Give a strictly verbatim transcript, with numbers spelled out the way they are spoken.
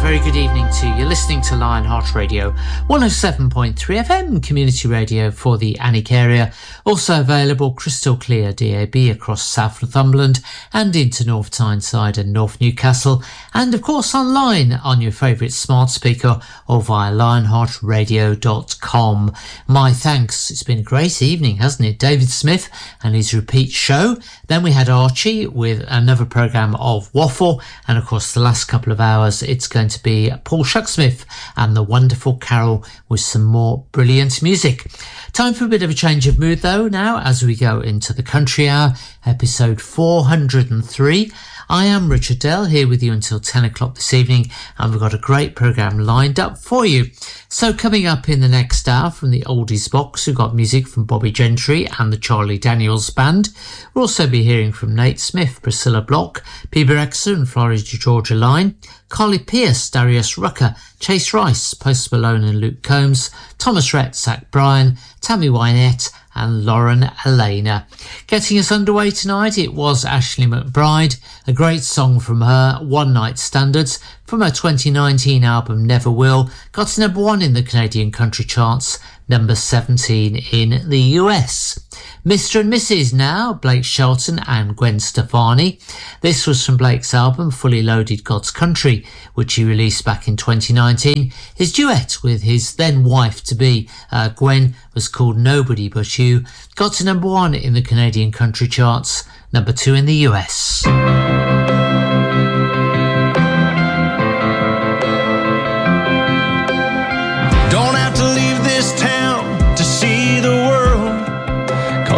very good evening to you. Listening to Lionheart Radio, one oh seven point three F M, community radio for the Alnwick area. Also available crystal clear D A B across South Northumberland and into North Tyneside and North Newcastle. And of course online on your favourite smart speaker or via lionheart radio dot com. My thanks. It's been a great evening, hasn't it? David Smith and his repeat show. Then we had Archie with another programme of Waffle. And of course the last couple of hours it's going to be Paul Shucksmith and the wonderful Carol with some more brilliant music. Time for a bit of a change of mood though now as we go into the Country Hour, episode four hundred and three. I am Richard Dell here with you until ten o'clock this evening, and we've got a great programme lined up for you. So coming up in the next hour from the Oldies box, we've got music from Bobby Gentry and the Charlie Daniels Band. We'll also be hearing from Nate Smith, Priscilla Block, P.B. Rexha and Florida Georgia Line, Carly Pearce, Darius Rucker, Chase Rice, Post Malone and Luke Combs, Thomas Rhett, Zach Bryan, Tammy Wynette and Lauren Elena. Getting us underway tonight, it was Ashley McBryde, a great song from her, One Night Standards, from her twenty nineteen album Never Will, got to number one in the Canadian country charts, number seventeen in the U S. Mister and Missus now, Blake Shelton and Gwen Stefani. This was from Blake's album Fully Loaded God's Country, which he released back in twenty nineteen. His duet with his then wife-to-be, uh, Gwen, was called Nobody But You. Got to number one in the Canadian country charts, number two in the U S.